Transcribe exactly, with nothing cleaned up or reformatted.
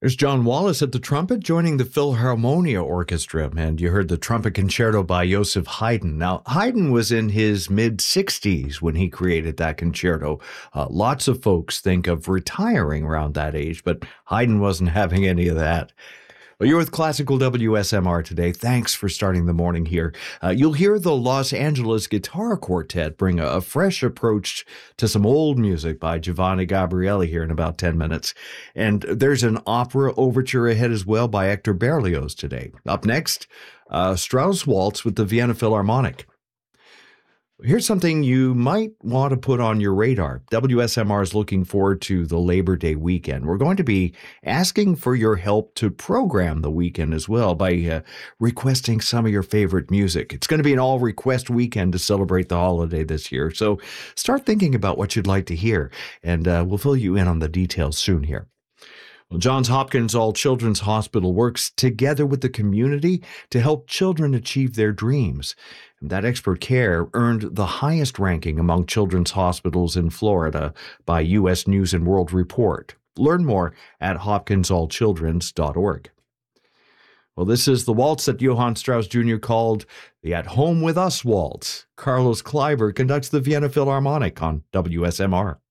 There's John Wallace at the trumpet joining the Philharmonia Orchestra, and you heard the trumpet concerto by Joseph Haydn. Now, Haydn was in his mid-sixties when he created that concerto. Uh, lots of folks think of retiring around that age, but Haydn wasn't having any of that. Well, you're with Classical W S M R today. Thanks for starting the morning here. Uh, you'll hear the Los Angeles Guitar Quartet bring a, a fresh approach to some old music by Giovanni Gabrieli here in about ten minutes. And there's an opera overture ahead as well by Hector Berlioz today. Up next, uh, Strauss Waltz with the Vienna Philharmonic. Here's something you might want to put on your radar. W S M R is looking forward to the Labor Day weekend. We're going to be asking for your help to program the weekend as well by uh, requesting some of your favorite music. It's going to be an all-request weekend to celebrate the holiday this year. So start thinking about what you'd like to hear, and uh, we'll fill you in on the details soon here. Well, Johns Hopkins All Children's Hospital works together with the community to help children achieve their dreams. And that expert care earned the highest ranking among children's hospitals in Florida by U S News and World Report. Learn more at hopkins all children's dot org. Well, this is the waltz that Johann Strauss Junior called the At Home With Us Waltz. Carlos Kleiber conducts the Vienna Philharmonic on W S M R.